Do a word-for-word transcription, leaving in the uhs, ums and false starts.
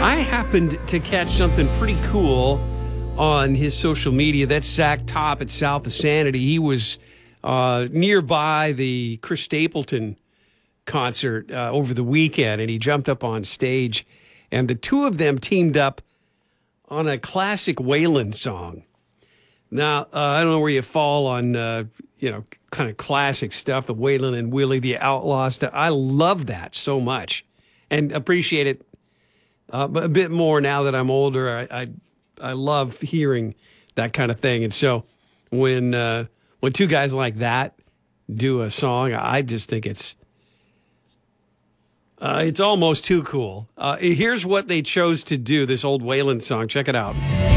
I happened to catch something pretty cool on his social media. That's Zach Top at South of Sanity. He was uh, nearby the Chris Stapleton concert uh, over the weekend, and he jumped up on stage, and the two of them teamed up on a classic Waylon song. Now, uh, I don't know where you fall on, uh, you know, kind of classic stuff, the Waylon and Willie, the Outlaw stuff. I love that so much and appreciate it uh, a bit more now that I'm older. I, I I love hearing that kind of thing. And so when uh, when two guys like that do a song, I just think it's uh, it's almost too cool. Uh, here's what they chose to do, this old Waylon song. Check it out.